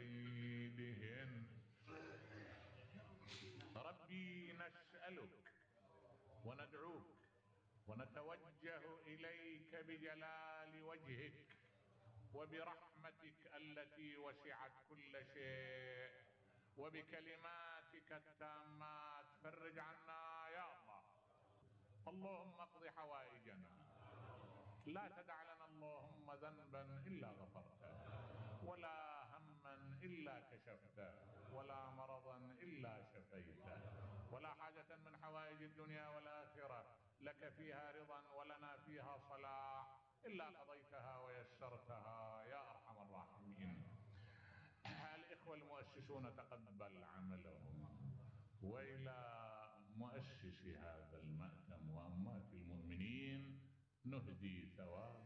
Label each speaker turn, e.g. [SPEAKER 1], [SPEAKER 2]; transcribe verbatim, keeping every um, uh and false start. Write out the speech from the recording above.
[SPEAKER 1] وسيدهن. ربي نسألك وندعوك ونتوجه إليك بجلال وجهك وبرحمتك التي وسعت كل شيء وبكلماتك التامات، فرج عنا يا الله. اللهم اقض حوائجنا، لا تدع لنا اللهم ذنبا إلا غفرته، ولا هما إلا كشفته، ولا مرضا إلا شفيته، ولا حاجة من حوائج الدنيا والآخرة لك فيها رضا ولنا فيها صلاح إلا قضيتها ويسرتها يا أرحم الراحمين. الإخوة المؤسسون تقبل عملهم، وإلى مؤسس هذا المأتم وأموات المؤمنين نهدي ثواب